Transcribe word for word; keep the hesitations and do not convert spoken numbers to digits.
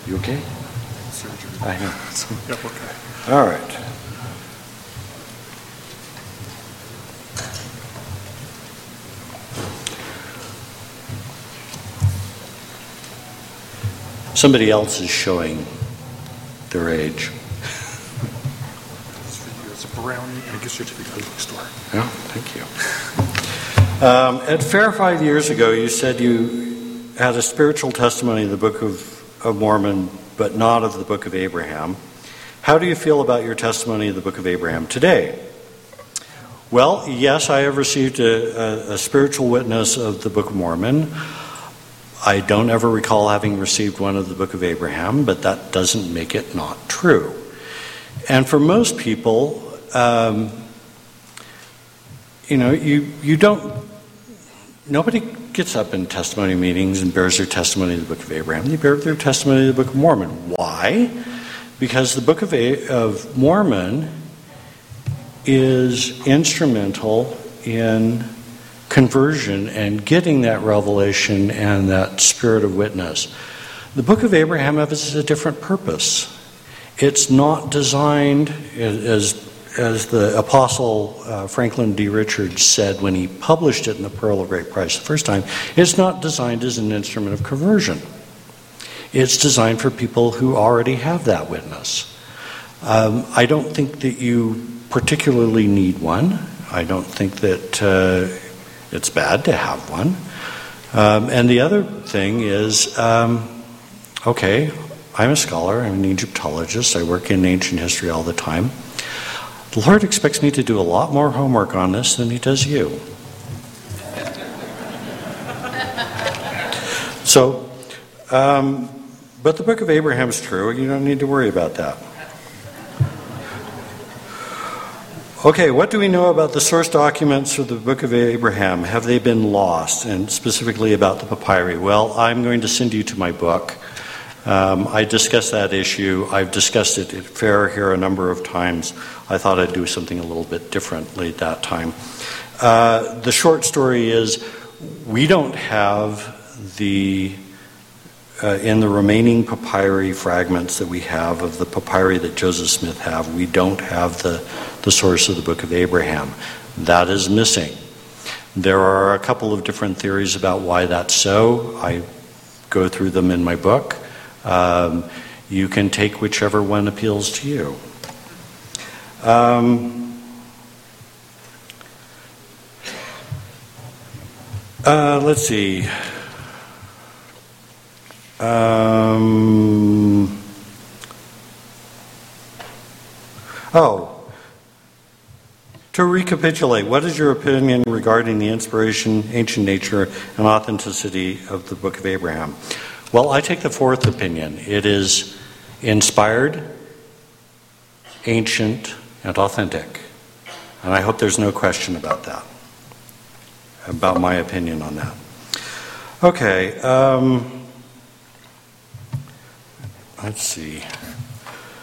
You okay? Surgery. I know. Yep, okay. All right. Somebody else is showing their age. It's for you. It's a brownie and a gift certificate at the bookstore. Oh, thank you. Um, at Fair five years ago, you said you had a spiritual testimony of the Book of, of Mormon, but not of the Book of Abraham. How do you feel about your testimony of the Book of Abraham today? Well, yes, I have received a, a, a spiritual witness of the Book of Mormon. I don't ever recall having received one of the Book of Abraham, but that doesn't make it not true. And for most people, um, you know, you, you don't, nobody gets up in testimony meetings and bears their testimony of the Book of Abraham. They bear their testimony of the Book of Mormon. Why? Because the Book of, A- of Mormon is instrumental in conversion and getting that revelation and that spirit of witness. The Book of Abraham has a different purpose. It's not designed, as as the Apostle uh, Franklin D. Richards said when he published it in the Pearl of Great Price the first time, it's not designed as an instrument of conversion. It's designed for people who already have that witness. Um, I don't think that you particularly need one. I don't think that uh, it's bad to have one. Um, and the other thing is, um, okay, I'm a scholar, I'm an Egyptologist, I work in ancient history all the time. The Lord expects me to do a lot more homework on this than he does you. So, um, but the Book of Abraham is true, you don't need to worry about that. Okay, what do we know about the source documents of the Book of Abraham? Have they been lost? And specifically about the papyri? Well, I'm going to send you to my book. Um, I discussed that issue. I've discussed it at Fair here a number of times. I thought I'd do something a little bit differently at that time. Uh, the short story is we don't have the, uh, in the remaining papyri fragments that we have of the papyri that Joseph Smith have, we don't have the, the source of the Book of Abraham. That is missing. There are a couple of different theories about why that's so. I go through them in my book. Um, you can take whichever one appeals to you. Um, uh, let's see. Um, oh. To recapitulate, what is your opinion regarding the inspiration, ancient nature, and authenticity of the Book of Abraham? Well, I take the fourth opinion. It is inspired, ancient, and authentic. And I hope there's no question about that, about my opinion on that. Okay, um, let's see.